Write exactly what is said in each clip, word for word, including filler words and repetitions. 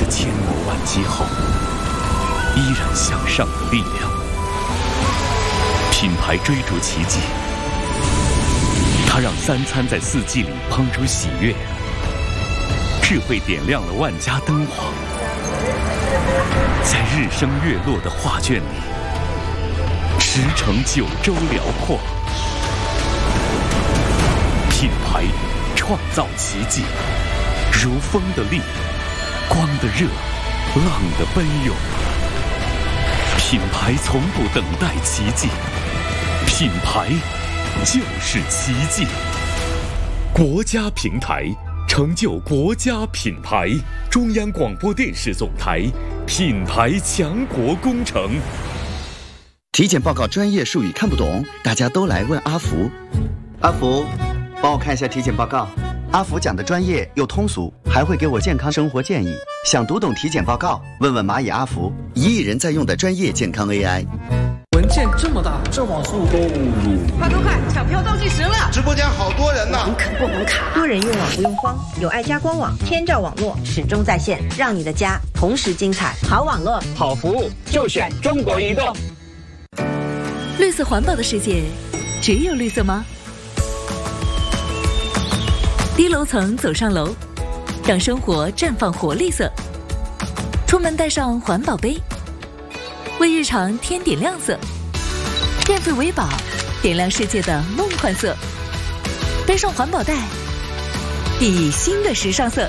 是千磨万击后依然向上的力量。品牌追逐奇迹，它让三餐在四季里烹出喜悦，智慧点亮了万家灯火。在日升月落的画卷里，驰骋九州辽阔。品牌创造奇迹，如风的力，光的热，浪的奔涌。品牌从不等待奇迹，品牌就是奇迹。国家平台成就国家品牌，中央广播电视总台品牌强国工程。 体检报告专业术语看不懂，大家都来问阿福。阿福，帮我看一下体检报告。阿福讲的专业又通俗，还会给我健康生活建议。想读懂体检报告，问问蚂蚁阿福，一亿人在用的专业健康 A I。 文件这么大，这网速都入。 快快快，抢票倒计时了！ 直播间好多人呢。 网肯不红卡， 多人用网不用慌，有爱家官网，天照网络始终在线，让你的家同时精彩。好网络， 好服务，就选中国移动。 绿色环保的世界，只有绿色吗？低楼层走上楼，让生活绽放活力色。出门带上环保杯，为日常添点亮色。电费为宝，点亮世界的梦幻色。背上环保袋，熠熠新的时尚色。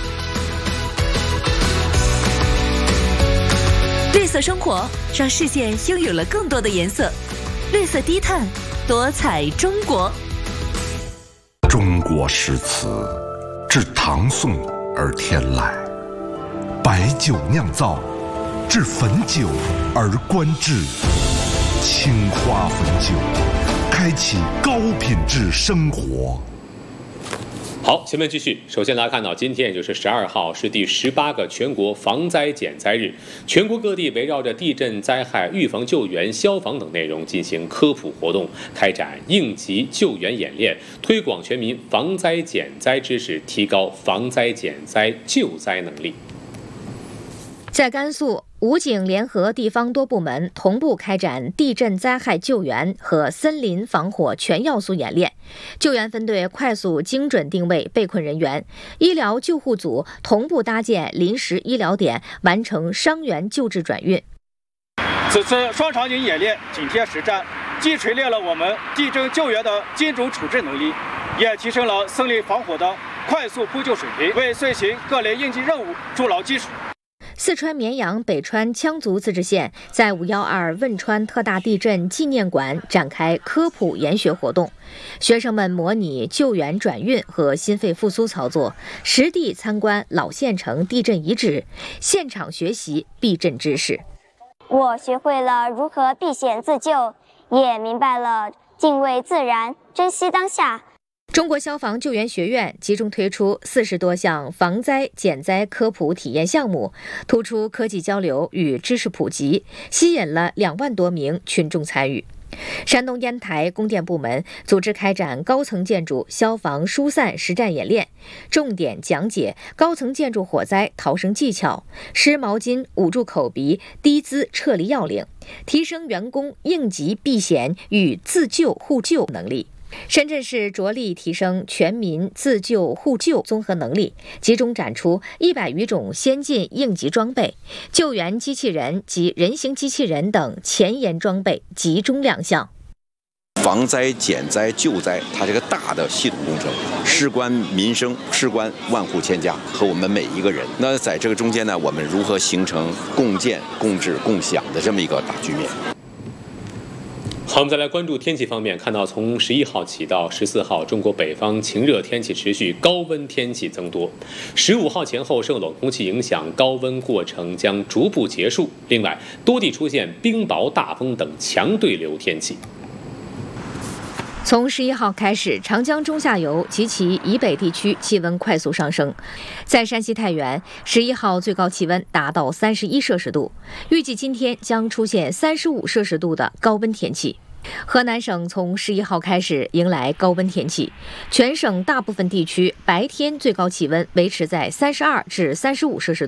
绿色生活让世界拥有了更多的颜色。绿色低碳，多彩中国。 中国诗词，至唐宋而天籁；白酒酿造，至汾酒而观致。青花汾酒，开启高品质生活。 好，前面继续。首先，大家看到今天也就是十二号是第十八个全国防灾减灾日，全国各地围绕着地震灾害预防救援、消防等内容进行科普活动，开展应急救援演练，推广全民防灾减灾知识，提高防灾减灾救灾能力。 在甘肃，武警联合地方多部门同步开展地震灾害救援和森林防火全要素演练，救援分队快速精准定位被困人员，医疗救护组同步搭建临时医疗点，完成伤员救治转运。 此次双场景演练紧贴实战，既锤炼了我们地震救援的精准处置能力，也提升了森林防火的快速扑救水平，为遂行各类应急任务筑牢基础。 四川绵阳北川羌族自治县在五一二汶川特大地震纪念馆展开科普研学活动，学生们模拟救援转运和心肺复苏操作，实地参观老县城地震遗址，现场学习避震知识。 我学会了如何避险自救，也明白了敬畏自然、珍惜当下。 中国消防救援学院集中推出四十多项防灾减灾科普体验项目，突出科技交流与知识普及，吸引了两万多名群众参与。山东烟台供电部门组织开展高层建筑消防疏散实战演练，重点讲解高层建筑火灾逃生技巧、湿毛巾捂住口鼻低姿撤离要领，提升员工应急避险与自救互救能力。深圳市着力提升全民自救互救综合能力，集中展出一百余种先进应急装备，救援机器人及人形机器人等前沿装备集中亮相。 防灾、减灾、救灾，它这个大的系统工程，事关民生，事关万户千家和我们每一个人。那在这个中间呢，我们如何形成共建、共治、共享的这么一个大局面？ 好，我们再来关注天气方面，看到从十一号起到十四号，中国北方晴热天气持续，高温天气增多。十五号前后受冷空气影响，高温过程将逐步结束。另外，多地出现冰雹、大风等强对流天气。 从十一号开始，长江中下游及其以北地区气温快速上升。在山西太原，十一号最高气温达到三十一摄氏度，预计今天将出现三十五摄氏度的高温天气。河南省从十一号开始迎来高温天气，全省大部分地区白天最高气温维持在三十二至三十五摄氏度。